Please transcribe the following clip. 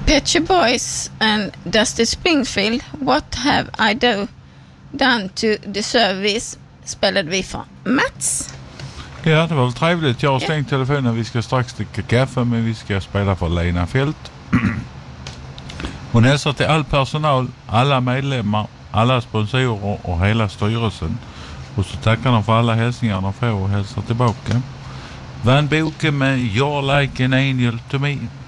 Pet Shop Boys and Dusty Springfield, What Have I Done to Deserve This, spelade vi för Mats. Ja, det var väl trevligt. Jag har stängt telefonen. Vi ska strax dricka kaffe, men vi ska spela för Lena Fält. Hon hälsar till all personal, alla medlemmar, alla sponsorer och hela styrelsen. Och så tackar de för alla hälsningar de får och hälsar tillbaka. Vann boken med You're Like an Angel to Me.